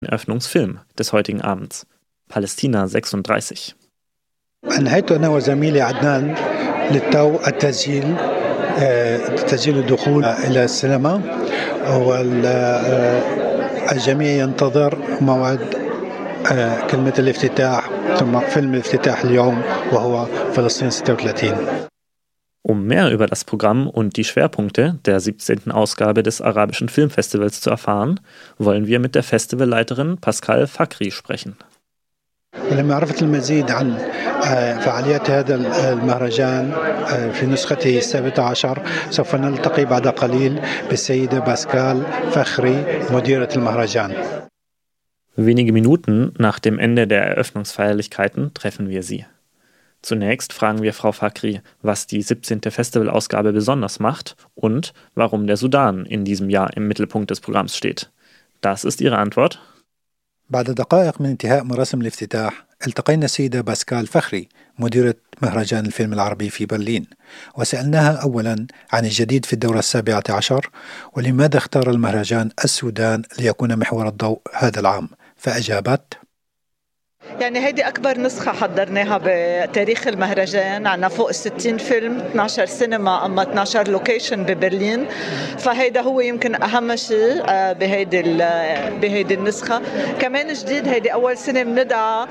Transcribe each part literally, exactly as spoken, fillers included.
Eröffnungsfilm des heutigen Abends, Palästina sechsunddreißig. أنهيت أنا وزميلي عدنان للتو التسجيل تسجيل الدخول إلى السينما والجميع ينتظر موعد كلمة الافتتاح ثم فيلم الافتتاح اليوم وهو فلسطين ستة وثلاثين. Um mehr über das Programm und die Schwerpunkte der siebzehnten Ausgabe des Arabischen Filmfestivals zu erfahren, wollen wir mit der Festivalleiterin Pascal Fakhri sprechen. ولما عرفت المزيد عن فعاليات هذا المهرجان في نسخته السابعة عشر سوف نلتقي بعد قليل بالسيدة باسكال فخري مديرة المهرجان. Wenige Minuten nach dem Ende der Eröffnungsfeierlichkeiten treffen wir sie. Zunächst fragen wir Frau Fakhri, was die siebzehnte Festivalausgabe besonders macht und warum der Sudan in diesem Jahr im Mittelpunkt des Programms steht. Das ist ihre Antwort. بعد دقائق من انتهاء مراسم الافتتاح التقينا السيدة باسكال فخري مديرة مهرجان الفيلم العربي في برلين وسألناها أولا عن الجديد في الدورة السابعة عشر ولماذا اختار المهرجان السودان ليكون محور الضوء هذا العام، فأجابت: يعني هيدي أكبر نسخة حضرناها بتاريخ المهرجان، عنا فوق الستين فيلم، اثني عشر سينما أما اثني عشر لوكيشن ببرلين، فهيدا هو يمكن أهم شيء بهيدي بهيدي النسخة. كمان جديد هيدي أول سنة بندعى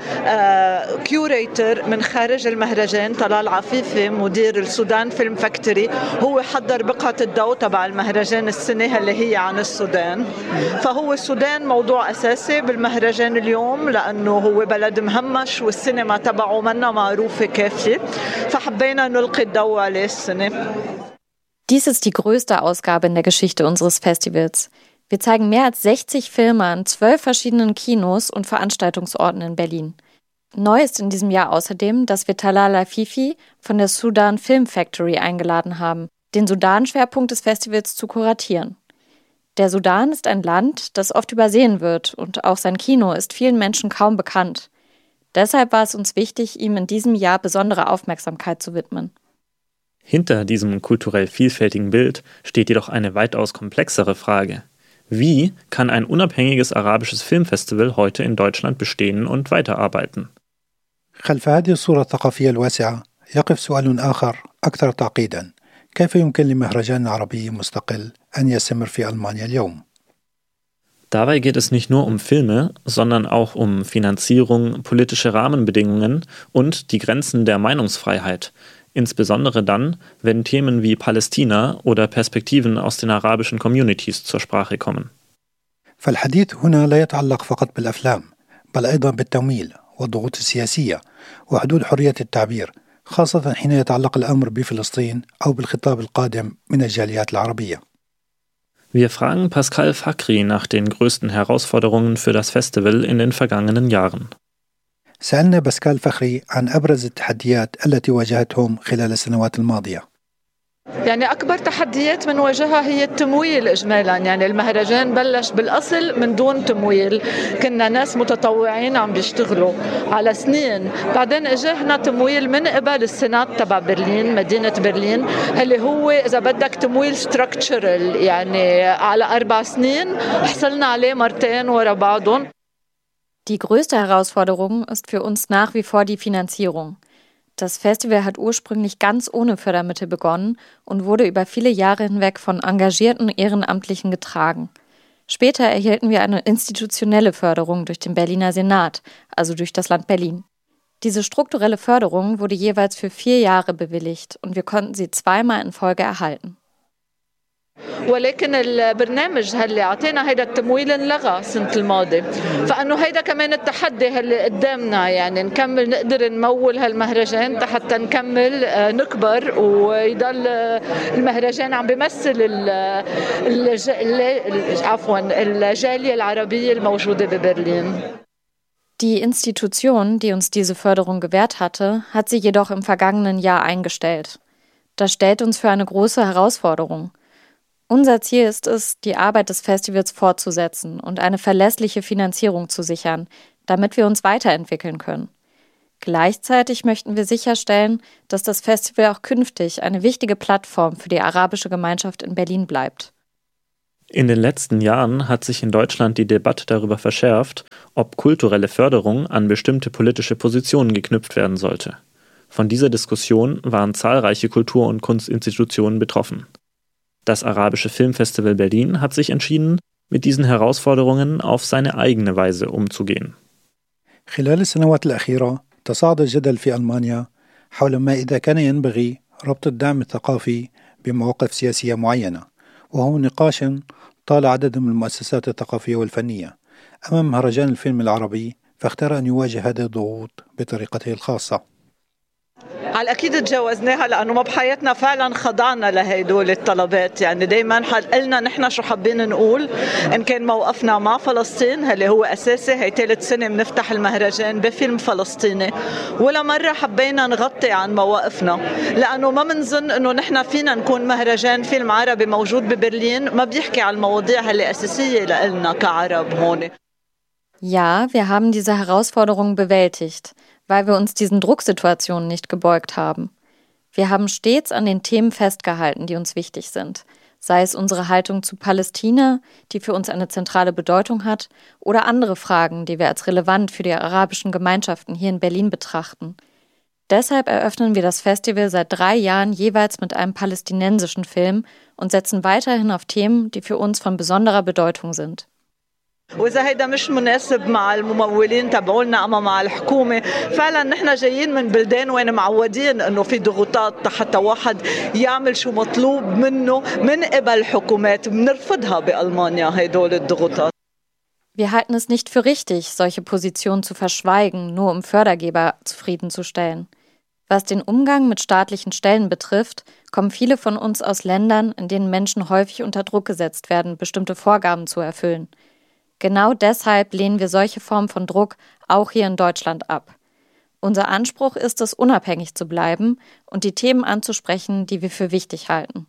كيوريتر من خارج المهرجان، طلال عفيفي مدير السودان فيلم فاكتوري، هو حضر بقعة الضوء تبع المهرجان السنة اللي هي عن السودان، فهو السودان موضوع أساسي بالمهرجان اليوم لأنه هو بلد مهمش والسينما تبعه منا معروفة كافية فحبينا نلقي الضوء عليه السنة. Dies ist die größte Ausgabe in der Geschichte unseres Festivals. Wir zeigen mehr als sechzig Filme an zwölf verschiedenen Kinos und Veranstaltungsorten in Berlin. Neu ist in diesem Jahr außerdem, dass wir Talal Afifi von der Sudan Film Factory eingeladen haben, den Sudan-Schwerpunkt des Festivals zu kuratieren. Der Sudan ist ein Land, das oft übersehen wird und auch sein Kino ist vielen Menschen kaum bekannt. Deshalb war es uns wichtig, ihm in diesem Jahr besondere Aufmerksamkeit zu widmen. Hinter diesem kulturell vielfältigen Bild steht jedoch eine weitaus komplexere Frage. Wie kann ein unabhängiges arabisches Filmfestival heute in Deutschland bestehen und weiterarbeiten? خلف هذه الصورة الثقافية الواسعة يقف سؤال آخر أكثر تعقيداً. كيف يمكن لمهرجان عربي مستقل أن يستمر في ألمانيا اليوم؟ Dabei geht es nicht nur um Filme, sondern auch um Finanzierung, politische Rahmenbedingungen und die Grenzen der Meinungsfreiheit. Insbesondere dann, wenn Themen wie Palästina oder Perspektiven aus den arabischen Communities zur Sprache kommen. فالحديث هنا لا يتعلق فقط بالأفلام، بل أيضا بالتمويل والضغوط السياسية وحدود حرية التعبير، خاصة حين يتعلق الأمر بفلسطين أو بالخطاب القادم من الجاليات العربية. Wir fragen Pascal Fakhri nach den größten Herausforderungen für das Festival in den vergangenen Jahren. سألنا باسكال فخري عن أبرز التحديات التي واجهتهم خلال السنوات الماضية. يعني أكبر تحديات من واجهها هي التمويل إجمالاً، يعني المهرجان بلش بالأصل من دون تمويل، كنا ناس متطوعين عم بيشتغلوا على سنين، بعدين اجانا تمويل من قبل السينات تبع برلين مدينة برلين اللي هو إذا بدك تمويل structural يعني على أربع سنين حصلنا عليه مرتين ورا بعضهم. Die größte Herausforderung ist für uns nach wie vor die Finanzierung. Das Festival hat ursprünglich ganz ohne Fördermittel begonnen und wurde über viele Jahre hinweg von engagierten Ehrenamtlichen getragen. Später erhielten wir eine institutionelle Förderung durch den Berliner Senat, also durch das Land Berlin. Diese strukturelle Förderung wurde jeweils für vier Jahre bewilligt und wir konnten sie zweimal in Folge erhalten. ولكن البرنامج هاللي عطينا هيدا التمويل انلغى السنة الماضي فأنه هيدا كمان التحدي هاللي قدامنا يعني نكمل نقدر نمول هالمهرجان حتى نكمل نكبر ويضل المهرجان عم بيمثل الج... عفوا الجالية العربية الموجودة ببرلين. Die Institution, die uns diese Förderung gewährt hatte, hat sie jedoch im vergangenen Jahr eingestellt. Das stellt uns für eine große Herausforderung. Unser Ziel ist es, die Arbeit des Festivals fortzusetzen und eine verlässliche Finanzierung zu sichern, damit wir uns weiterentwickeln können. Gleichzeitig möchten wir sicherstellen, dass das Festival auch künftig eine wichtige Plattform für die arabische Gemeinschaft in Berlin bleibt. In den letzten Jahren hat sich in Deutschland die Debatte darüber verschärft, ob kulturelle Förderung an bestimmte politische Positionen geknüpft werden sollte. Von dieser Diskussion waren zahlreiche Kultur- und Kunstinstitutionen betroffen. Das Arabische Filmfestival Berlin hat sich entschieden, mit diesen Herausforderungen auf seine eigene Weise umzugehen. خلال السنوات الأخيرة تصاعد الجدل في ألمانيا حول ما إذا كان ينبغي ربط الدعم الثقافي بمواقف سياسية معينة، وهو نقاش طال عدد من المؤسسات الثقافية والفنية أمام مهرجان الفيلم العربي، فاختار أن يواجه هذه الضغوط بطريقته الخاصة. على الأكيد تجاوزناها لأنه ما بحياتنا فعلا خضعنا لهيدول الطلبات. يعني دايما قلنا نحن شو حابين نقول إن كان موقفنا مع فلسطين اللي هو أساسي. هي ثالث سنة بنفتح المهرجان بفيلم فلسطيني، ولا مرة حبينا نغطي عن مواقفنا لأنه ما منظن إنه نحن فينا نكون مهرجان فيلم عربي موجود ببرلين ما بيحكي عن المواضيع اللي أساسية لنا كعرب هون. Ja, wir haben diese Herausforderung bewältigt, weil wir uns diesen Drucksituationen nicht gebeugt haben. Wir haben stets an den Themen festgehalten, die uns wichtig sind, sei es unsere Haltung zu Palästina, die für uns eine zentrale Bedeutung hat, oder andere Fragen, die wir als relevant für die arabischen Gemeinschaften hier in Berlin betrachten. Deshalb eröffnen wir das Festival seit drei Jahren jeweils mit einem palästinensischen Film und setzen weiterhin auf Themen, die für uns von besonderer Bedeutung sind. وإذا هيدا مش مناسب مع الممولين تبعولنا أما مع الحكومة، فعلا نحن جايين من بلدان وين معودين إنه في ضغوطات حتى واحد يعمل شو مطلوب منه من قبل الحكومات، بنرفضها بألمانيا هيدول الضغوطات. Wir halten es nicht für richtig, solche Positionen zu verschweigen, nur um Fördergeber zufriedenzustellen. Was den Umgang mit staatlichen Stellen betrifft, kommen viele von uns aus Ländern, in denen Menschen häufig unter Druck gesetzt werden, bestimmte Vorgaben zu erfüllen. Genau deshalb lehnen wir solche Formen von Druck auch hier in Deutschland ab. Unser Anspruch ist es, unabhängig zu bleiben und die Themen anzusprechen, die wir für wichtig halten.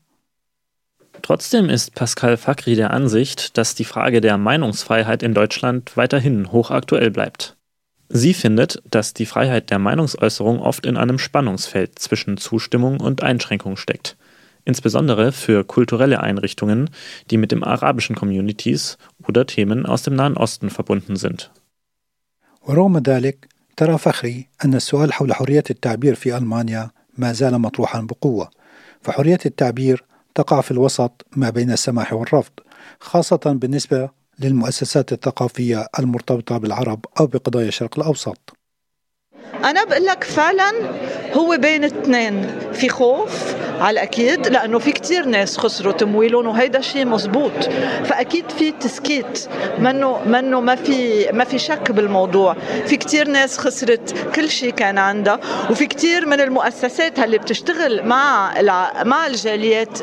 Trotzdem ist Pascal Fakhry der Ansicht, dass die Frage der Meinungsfreiheit in Deutschland weiterhin hochaktuell bleibt. Sie findet, dass die Freiheit der Meinungsäußerung oft in einem Spannungsfeld zwischen Zustimmung und Einschränkung steckt. Insbesondere für kulturelle Einrichtungen, die mit den arabischen Communities oder Themen aus dem Nahen Osten verbunden sind. ورغم ذلك ترى فخري أن السؤال حول حرية التعبير في ألمانيا ما زال مطروحا بقوة، فحرية التعبير تقع في الوسط ما بين السماح والرفض، خاصة بالنسبة للمؤسسات الثقافية المرتبطة بالعرب أو بقضايا الشرق الأوسط. أنا بقول لك فعلا هو بين اثنين، في خوف على الأكيد لأنه في كتير ناس خسروا تمويلهم وهيدا شيء مزبوط، فأكيد في تسكيت منه منه ما في ما في شك بالموضوع. في كتير ناس خسرت كل شيء كان عندها، وفي كتير من المؤسسات اللي بتشتغل مع مع الجاليات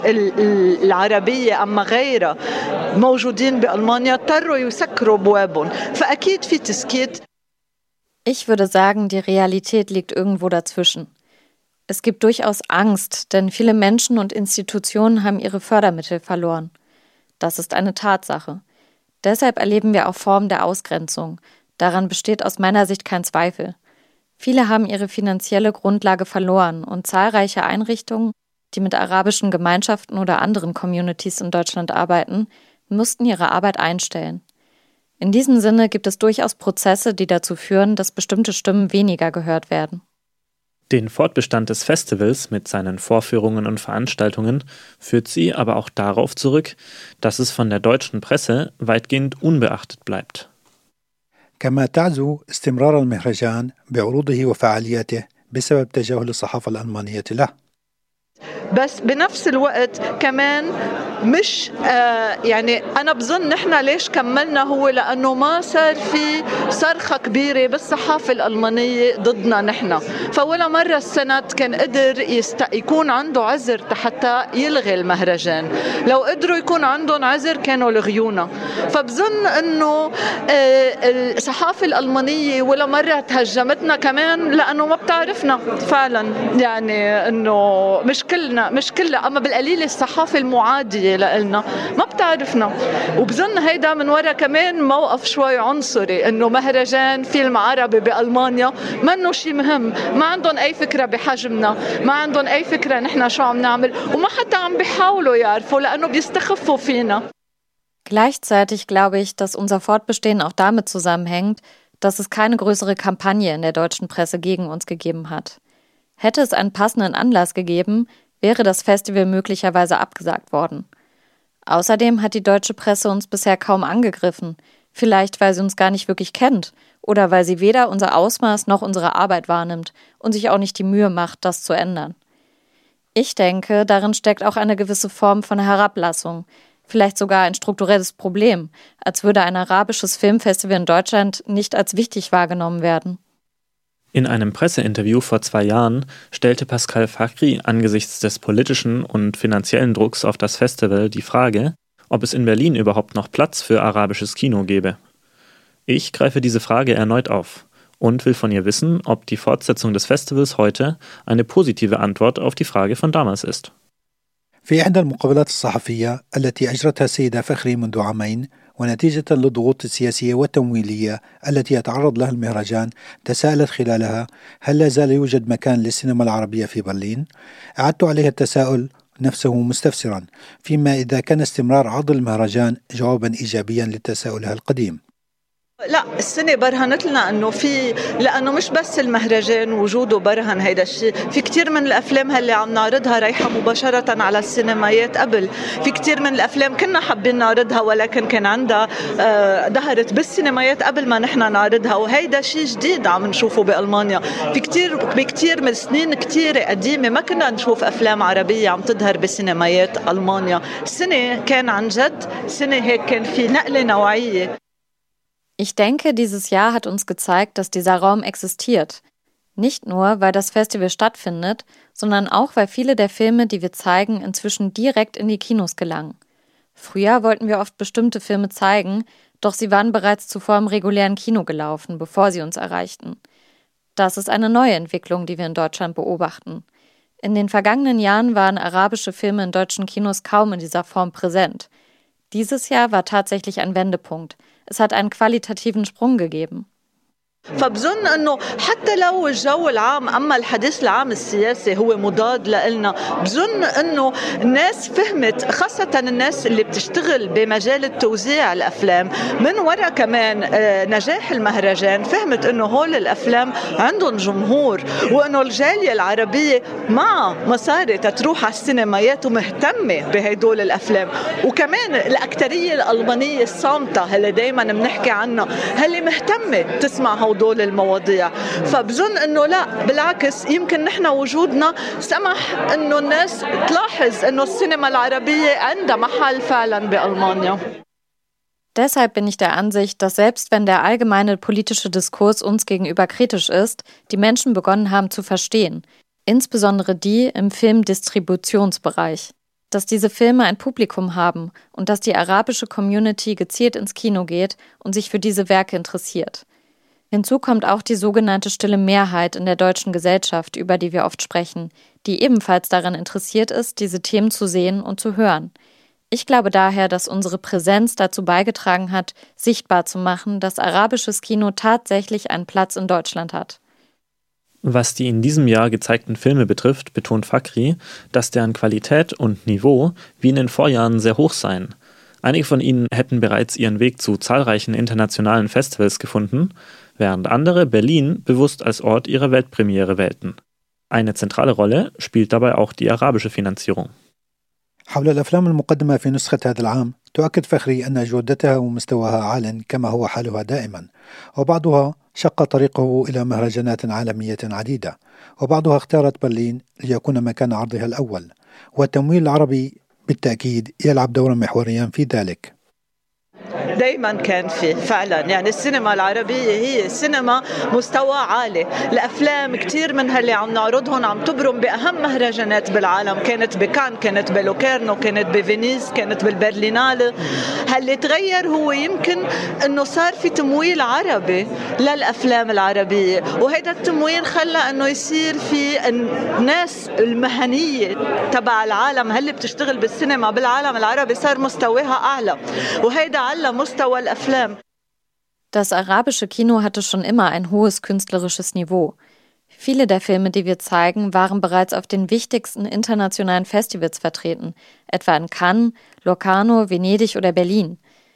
العربية أما غيرها موجودين بألمانيا اضطروا يسكروا بوابهم، فأكيد في تسكيت. Ich würde sagen, die Realität liegt irgendwo dazwischen. Es gibt durchaus Angst, denn viele Menschen und Institutionen haben ihre Fördermittel verloren. Das ist eine Tatsache. Deshalb erleben wir auch Formen der Ausgrenzung. Daran besteht aus meiner Sicht kein Zweifel. Viele haben ihre finanzielle Grundlage verloren und zahlreiche Einrichtungen, die mit arabischen Gemeinschaften oder anderen Communities in Deutschland arbeiten, mussten ihre Arbeit einstellen. In diesem Sinne gibt es durchaus Prozesse, die dazu führen, dass bestimmte Stimmen weniger gehört werden. Den Fortbestand des Festivals mit seinen Vorführungen und Veranstaltungen führt sie aber auch darauf zurück, dass es von der deutschen Presse weitgehend unbeachtet bleibt. كما تعزو استمرار المهرجان بعروضه وفعالياته بسبب تجاهل الصحافة الألمانية له. بس بنفس الوقت كمان مش آه يعني أنا بظن نحن ليش كملنا هو لأنه ما صار في صرخة كبيرة بالصحافة الألمانية ضدنا نحن، فولا مرة السنت كان قدر يست... يكون عنده عذر حتى يلغي المهرجان. لو قدروا يكون عندهم عذر كانوا لغيونا، فبظن إنه آه الصحافة الألمانية ولا مرة تهجمتنا كمان لأنه ما بتعرفنا فعلا، يعني إنه مش كلنا مش كلها أما بالقليل الصحافة المعادية لنا ما بتعرفنا. وبظن هيدا من وراء كمان موقف شوي عنصري إنه مهرجان فيلم عربي بألمانيا منه شيء مهم، ما عندهم أي فكرة بحجمنا، ما عندهم أي فكرة نحن شو عم نعمل، وما حتى عم بيحاولوا يعرفوا لأنه بيستخفوا فينا. Gleichzeitig glaube ich, dass unser Fortbestehen auch damit zusammenhängt, dass es keine größere Kampagne in der deutschen Presse gegen uns gegeben hat. Hätte es einen passenden Anlass gegeben, wäre das Festival möglicherweise abgesagt worden. Außerdem hat die deutsche Presse uns bisher kaum angegriffen, vielleicht weil sie uns gar nicht wirklich kennt oder weil sie weder unser Ausmaß noch unsere Arbeit wahrnimmt und sich auch nicht die Mühe macht, das zu ändern. Ich denke, darin steckt auch eine gewisse Form von Herablassung, vielleicht sogar ein strukturelles Problem, als würde ein arabisches Filmfestival in Deutschland nicht als wichtig wahrgenommen werden. In einem Presseinterview vor zwei Jahren stellte Pascal Fakhry angesichts des politischen und finanziellen Drucks auf das Festival die Frage, ob es in Berlin überhaupt noch Platz für arabisches Kino gäbe. Ich greife diese Frage erneut auf und will von ihr wissen, ob die Fortsetzung des Festivals heute eine positive Antwort auf die Frage von damals ist. في إحدى المقابلات الصحفية التي أجرتها السيدة فخري منذ عامين ونتيجة للضغوط السياسية والتمويلية التي يتعرض لها المهرجان، تساءلت خلالها: هل لا زال يوجد مكان للسينما العربية في برلين؟ أعدت عليها التساؤل نفسه مستفسرا، فيما إذا كان استمرار عرض المهرجان جوابا إيجابيا لتساؤلها القديم. لا، السنة برهنت لنا انه في، لانه مش بس المهرجان وجوده برهن هيدا الشيء، في كتير من الافلام اللي عم نعرضها رايحة مباشرة على السينمايات قبل، في كتير من الافلام كنا حابين نعرضها ولكن كان عندها آه ظهرت بالسينمايات قبل ما نحن نعرضها، وهيدا شيء جديد عم نشوفه بألمانيا. في كتير بكتير من سنين كتيرة قديمة ما كنا نشوف افلام عربية عم تظهر بسينمايات ألمانيا. السنة كان عن جد سنة هيك كان في نقلة نوعية. Ich denke, dieses Jahr hat uns gezeigt, dass dieser Raum existiert. Nicht nur, weil das Festival stattfindet, sondern auch, weil viele der Filme, die wir zeigen, inzwischen direkt in die Kinos gelangen. Früher wollten wir oft bestimmte Filme zeigen, doch sie waren bereits zuvor im regulären Kino gelaufen, bevor sie uns erreichten. Das ist eine neue Entwicklung, die wir in Deutschland beobachten. In den vergangenen Jahren waren arabische Filme in deutschen Kinos kaum in dieser Form präsent. Dieses Jahr war tatsächlich ein Wendepunkt. Es hat einen qualitativen Sprung gegeben. فبظن انه حتى لو الجو العام اما الحديث العام السياسي هو مضاد لنا، بظن انه الناس فهمت، خاصة الناس اللي بتشتغل بمجال توزيع الافلام من وراء كمان نجاح المهرجان، فهمت انه هول الافلام عندهم جمهور، وانه الجالية العربية مع مصاري تروح على السينمايات ومهتمة بهدول الافلام، وكمان الاكترية الالمانية الصامتة اللي دايما بنحكي عنها اللي مهتمة تسمع هدول المواضيع. فبظن انه لا، بالعكس، يمكن نحن وجودنا سمح انه الناس تلاحظ انه السينما العربية عندها محل فعلا بألمانيا. Deshalb bin ich der Ansicht, dass selbst wenn der allgemeine politische Diskurs uns gegenüber kritisch ist, die Menschen begonnen haben zu verstehen, insbesondere die im Filmdistributionsbereich, dass diese Filme ein Publikum haben und dass die arabische Community gezielt ins Kino geht und sich für diese Werke interessiert. Hinzu kommt auch die sogenannte stille Mehrheit in der deutschen Gesellschaft, über die wir oft sprechen, die ebenfalls daran interessiert ist, diese Themen zu sehen und zu hören. Ich glaube daher, dass unsere Präsenz dazu beigetragen hat, sichtbar zu machen, dass arabisches Kino tatsächlich einen Platz in Deutschland hat. Was die in diesem Jahr gezeigten Filme betrifft, betont Fakhry, dass deren Qualität und Niveau wie in den Vorjahren sehr hoch seien. Einige von ihnen hätten bereits ihren Weg zu zahlreichen internationalen Festivals gefunden, während andere Berlin bewusst als Ort ihrer Weltpremiere wählten. Eine zentrale Rolle spielt dabei auch die arabische Finanzierung. حول الأفلام المقدمة في نسخة هذا العام، تؤكد فخري أن جودتها ومستواها عال كما هو حالها دائما، وبعضها شق طريقه إلى مهرجانات عالمية عديدة، وبعضها اختارت برلين ليكون مكان عرضها الأول، والتمويل العربي بالتأكيد يلعب دورا محوريا في ذلك. دايما كان في فعلا، يعني السينما العربية هي سينما مستوى عالي، الأفلام كتير منها اللي عم نعرضهم عم تبرم بأهم مهرجانات بالعالم، كانت بكان، كانت بلوكيرنو، كانت بفينيس، كانت بالبرلينالة. هاللي تغير هو يمكن انه صار في تمويل عربي للأفلام العربية، وهذا التمويل خلى انه يصير في الناس المهنية تبع العالم اللي بتشتغل بالسينما بالعالم العربي صار مستواها أعلى، وهذا على مستوى الأفلام. Das arabische Kino hatte schon immer ein hohes künstlerisches Niveau. Viele der Filme, die wir zeigen, waren bereits auf den wichtigsten internationalen Festivals vertreten, etwa in Cannes, Locarno, Venedig oder Berlin.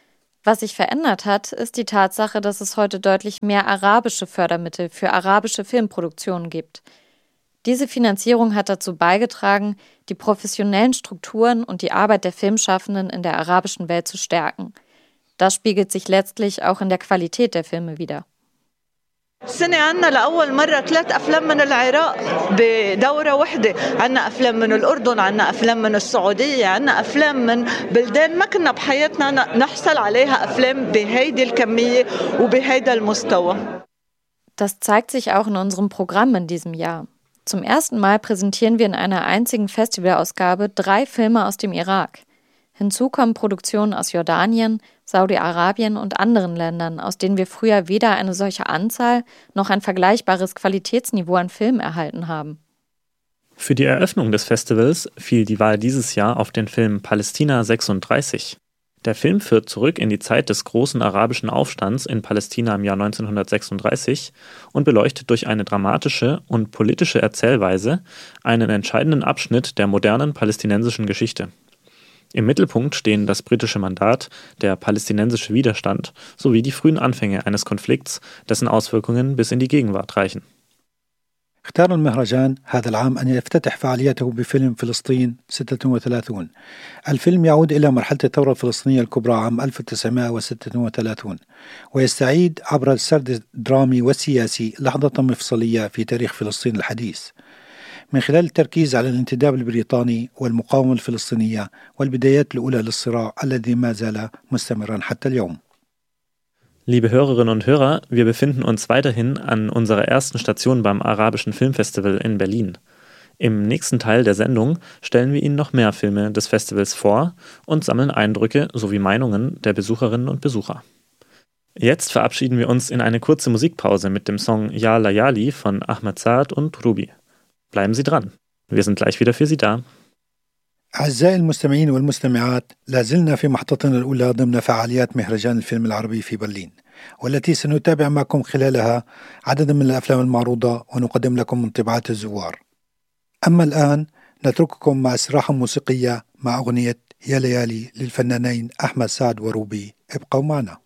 Was sich verändert hat, ist die Tatsache, dass es heute deutlich mehr arabische Fördermittel für arabische Filmproduktionen gibt. Diese Finanzierung hat dazu beigetragen, die professionellen Strukturen und die Arbeit der Filmschaffenden in der arabischen Welt zu stärken. Das spiegelt sich letztlich auch in der Qualität der Filme wider. السنة عنا لأول مرة ثلاث أفلام من العراق بدورة واحدة، عنا أفلام من الأردن، عنا أفلام من السعودية، عنا أفلام من بلدان ما كنا بحياتنا نحصل عليها أفلام بهيدي الكمية وبهيدا المستوى. Das zeigt sich auch in unserem Programm in diesem Jahr. Zum ersten Mal präsentieren wir in einer einzigen Festivalausgabe drei Filme aus dem Irak. Hinzu kommen Produktionen aus Jordanien, Saudi-Arabien und anderen Ländern, aus denen wir früher weder eine solche Anzahl noch ein vergleichbares Qualitätsniveau an Filmen erhalten haben. Für die Eröffnung des Festivals fiel die Wahl dieses Jahr auf den Film Palästina sechsunddreißig. Der Film führt zurück in die Zeit des großen arabischen Aufstands in Palästina im Jahr neunzehnhundertsechsunddreißig und beleuchtet durch eine dramatische und politische Erzählweise einen entscheidenden Abschnitt der modernen palästinensischen Geschichte. Im Mittelpunkt stehen das britische Mandat, der palästinensische Widerstand sowie die frühen Anfänge eines Konflikts, dessen Auswirkungen bis in die Gegenwart reichen. اختار المهرجان هذا العام أن يفتتح فعاليته بفيلم فلسطين ستة وثلاثين. الفيلم يعود إلى مرحلة الثورة الفلسطينية الكبرى عام ألف وتسعمائة وستة وثلاثين ويستعيد عبر السرد الدرامي والسياسي لحظة مفصلية في تاريخ فلسطين الحديث من خلال التركيز على الانتداب البريطاني والمقاومة الفلسطينية والبدايات الأولى للصراع الذي ما زال مستمرا حتى اليوم. Liebe Hörerinnen und Hörer, wir befinden uns weiterhin an unserer ersten Station beim Arabischen Filmfestival in Berlin. Im nächsten Teil der Sendung stellen wir Ihnen noch mehr Filme des Festivals vor und sammeln Eindrücke sowie Meinungen der Besucherinnen und Besucher. Jetzt verabschieden wir uns in eine kurze Musikpause mit dem Song Ya Layali von Ahmed Saad und Ruby. Bleiben Sie dran, wir sind gleich wieder für Sie da. أعزائي المستمعين والمستمعات، لازلنا في محطتنا الأولى ضمن فعاليات مهرجان الفيلم العربي في برلين، والتي سنتابع معكم خلالها عددا من الأفلام المعروضة ونقدم لكم انطباعات الزوار. أما الآن نترككم مع استراحة موسيقية مع أغنية يا ليالي للفنانين أحمد سعد وروبي. ابقوا معنا.